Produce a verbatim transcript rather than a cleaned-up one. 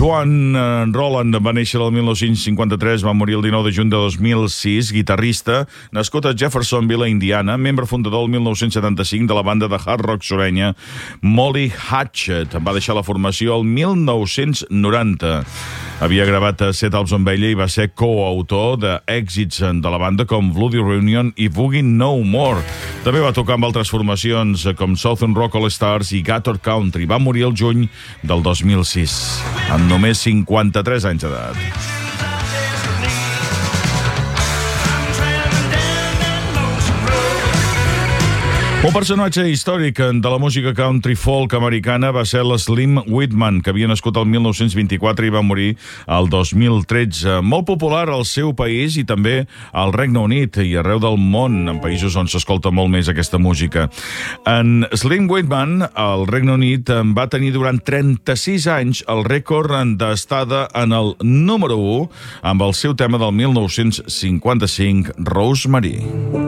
Dwan Roland va néixer el mil nou-cents cinquanta-tres, va morir el dinou de juny de dos mil sis, guitarrista, nascut a Jeffersonville, Indiana, membre fundador el mil nou-cents setanta-cinc de la banda de hard rock sorenya Molly Hatchet. Va deixar la formació el mil nou-cents noranta. Havia gravat set àlbums amb ella i va ser coautor d'èxits de la banda com Bloody Reunion i Boogie No More. També va tocar amb altres formacions com Southern Rock All Stars i Gator Country. Va morir el juny del dos mil sis, amb només cinquanta-tres anys d'edat. Un personatge històric de la música country folk americana va ser l'Slim Whitman, que havia nascut el mil nou-cents vint-i-quatre i va morir el dos mil tretze. Molt popular al seu país i també al Regne Unit i arreu del món, en països on s'escolta molt més aquesta música. En Slim Whitman, al Regne Unit, va tenir durant trenta-sis anys el rècord d'estada en el número u amb el seu tema del mil nou-cents cinquanta-cinc, Rosemary.